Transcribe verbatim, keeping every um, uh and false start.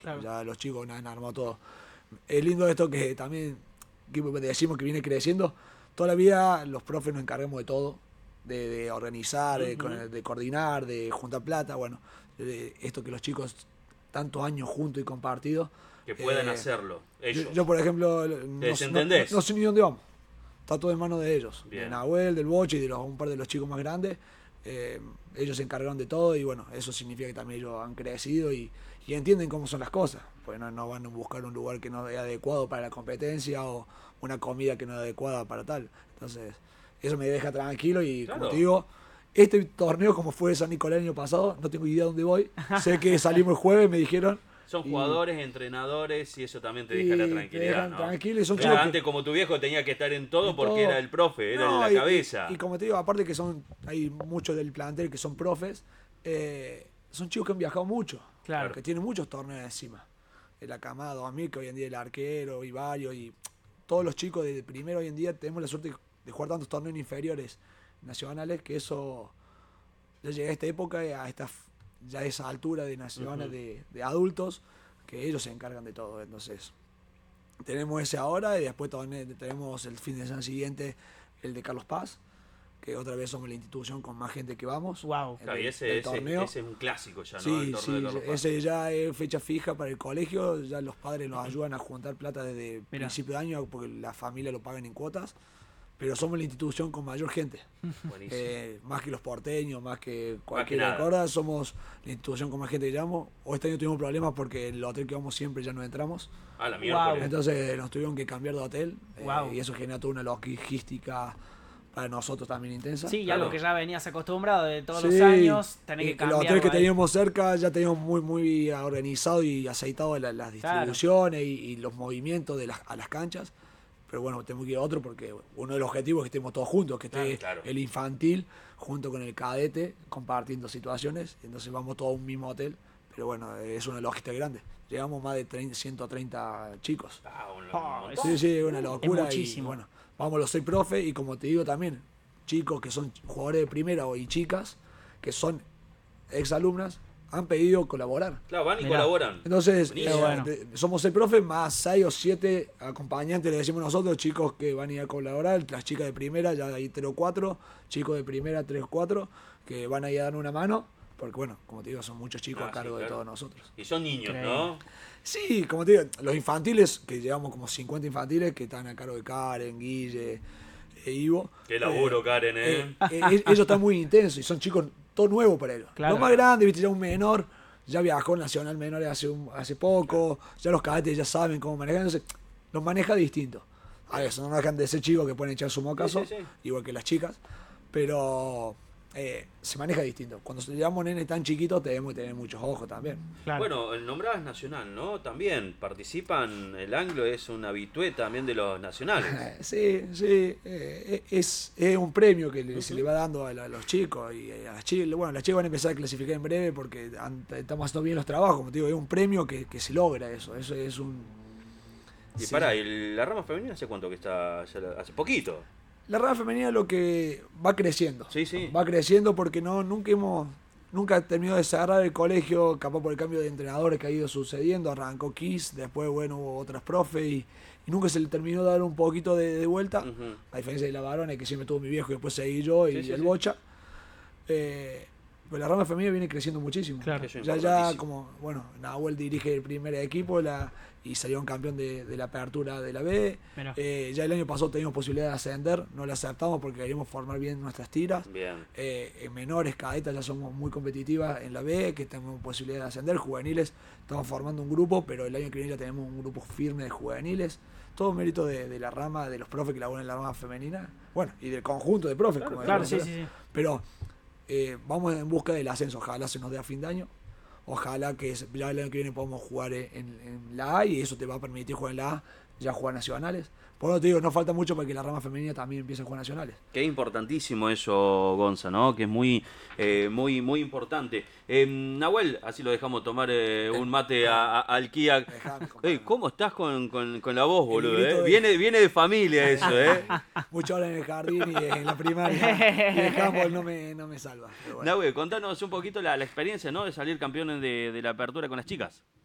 Claro. Ya los chicos han armado todo. Es lindo esto que también que decimos que viene creciendo. Toda la vida los profes nos encargamos de todo, de, de organizar, uh-huh. de, de coordinar, de juntar plata. Bueno, de esto que los chicos tantos años juntos y compartidos. Que puedan eh, hacerlo, ellos. Yo, yo, por ejemplo, no, no, no, no sé ni dónde vamos. Está todo en manos de ellos. Bien. De Nahuel, del Boche y de los, un par de los chicos más grandes. Eh, ellos se encargaron de todo y bueno, eso significa que también ellos han crecido y, y entienden cómo son las cosas. Pues no, no van a buscar un lugar que no es adecuado para la competencia o una comida que no es adecuada para tal. Entonces, eso me deja tranquilo y claro. Como te digo, este torneo como fue San Nicolás el año pasado, no tengo idea de dónde voy. Sé que salimos el jueves, me dijeron. Son jugadores, y, entrenadores y eso también te deja la tranquilidad, ¿no? Tranquilo y son claro, chicos antes que, como tu viejo tenía que estar en todo porque todo. Era el profe, era no, la y, cabeza. Y, y como te digo, aparte que son hay muchos del plantel que son profes, eh, son chicos que han viajado mucho, claro. que tienen muchos torneos encima. El Acamado, a mí, que hoy en día el arquero y varios, y todos los chicos de primero hoy en día tenemos la suerte de jugar tantos torneos inferiores nacionales que eso ya llegué a esta época, a esta ya a esa altura de nacionales uh-huh. de, de adultos, que ellos se encargan de todo. Entonces tenemos ese ahora y después tenemos el fin de semana siguiente el de Carlos Paz, que otra vez somos la institución con más gente que vamos. Wow. Claro, y ese, ese, ese es un clásico ya, ¿no? Sí, el sí, de Carlos Paz. Ese ya es fecha fija para el colegio, ya los padres nos ayudan a juntar plata desde Mirá. principio de año porque la familia lo pagan en cuotas. Pero somos la institución con mayor gente. Eh, más que los porteños, más que cualquier cosa, somos la institución con más gente que llevamos. Hoy este año tuvimos problemas porque el hotel que vamos siempre ya no entramos. Ah, la mierda. Wow. Entonces nos tuvieron que cambiar de hotel. Wow. Eh, y eso genera toda una logística para nosotros también intensa. Sí, ya claro. lo que ya venías acostumbrado de todos sí, los años, tenés que cambiar. El hotel que ahí. teníamos cerca ya teníamos muy muy organizado y aceitado la, las distribuciones claro. y, y los movimientos de las, a las canchas. Pero bueno, tenemos que ir a otro porque uno de los objetivos es que estemos todos juntos, que esté claro, claro. el infantil junto con el cadete compartiendo situaciones, entonces vamos todos a un mismo hotel, pero bueno, es una logística grande. Llegamos más de treinta, ciento treinta chicos. Ah, un, oh, un sí, sí, una locura. Es muchísimo. Y bueno, vamos los seis profes y como te digo también, chicos que son jugadores de primera y chicas que son exalumnas, han pedido colaborar. Claro, van y Mirá. colaboran. Entonces, eh, bueno. de, somos seis profes más seis o siete acompañantes, le decimos nosotros, chicos que van a ir a colaborar, las chicas de primera, ya hay tres o cuatro, chicos de primera, tres o cuatro, que van a ir a dar una mano, porque bueno, como te digo, son muchos chicos ah, a cargo sí, claro. de todos nosotros. Y son niños, Increíble. ¿no? Sí, como te digo, los infantiles, que llevamos como cincuenta infantiles, que están a cargo de Karen, Guille, e Ivo. Qué laburo, eh, Karen, ¿eh? eh, eh ellos están muy intensos y son chicos todo nuevos para ellos. Claro. Los más grandes, viste, ya un menor, ya viajó Nacional Menores hace, un, hace poco, claro. ya los cadetes ya saben cómo manejar, entonces los maneja distinto. A ver, no dejan de ser chicos que pueden echar su mocazo, sí, sí, sí. igual que las chicas, pero eh, se maneja distinto. Cuando llevamos nenes tan chiquitos tenemos que tener muchos ojos también. Claro. Bueno, el nombrado es nacional, ¿no? También participan, el anglo es un habitué también de los nacionales. Sí, sí, eh, es, es un premio que le, uh-huh. se le va dando a, la, a los chicos y a las chicas. Bueno, las chicas van a empezar a clasificar en breve porque estamos haciendo bien los trabajos, como te digo, es un premio que, que se logra eso, eso es un... Y sí. Pará, ¿y la rama femenina hace cuánto que está? Hace poquito. La rama femenina lo que va creciendo. Sí, sí. Va creciendo porque no nunca hemos nunca terminó de cerrar el colegio, capaz por el cambio de entrenadores que ha ido sucediendo. Arrancó Kiss, después bueno hubo otras profes y, y nunca se le terminó de dar un poquito de, de vuelta. Uh-huh. A diferencia de la varona que siempre tuvo mi viejo y después seguí yo y sí, sí, el sí. Bocha. Eh, pero la rama femenina viene creciendo muchísimo. Claro. Ya ya como, bueno, Nahuel dirige el primer equipo la, y salió un campeón de, de la apertura de la B. Eh, ya el año pasado teníamos posibilidad de ascender, no la aceptamos porque queríamos formar bien nuestras tiras. Bien. Eh, en menores, cadetas ya somos muy competitivas en la B, que tenemos posibilidad de ascender. Juveniles, estamos formando un grupo, pero el año que viene ya tenemos un grupo firme de juveniles. Todo mérito de, de la rama, de los profes que laburan en la rama femenina. Bueno, y del conjunto de profes. Claro, como claro sí, sí, sí. Pero eh, vamos en busca del ascenso, ojalá se nos dé a fin de año. Ojalá que ya el año que viene podamos jugar en, en la A y eso te va a permitir jugar en la A, ya jugar nacionales. Por eso te digo, no falta mucho para que la rama femenina también empiece a jugar nacionales. Qué importantísimo eso, Gonza, ¿no? Que es muy eh, muy muy importante. Eh, Nahuel, así lo dejamos tomar eh, un mate a, a, al Kia. Hey, ¿cómo estás con, con, con la voz, boludo? Eh? De... Viene, viene de familia eso, ¿eh? Mucho hora en el jardín y en la primaria. Y el handball no me, no me salva. Pero bueno. Nahuel, contanos un poquito la, la experiencia, ¿no? De salir campeones de, de la apertura con las chicas.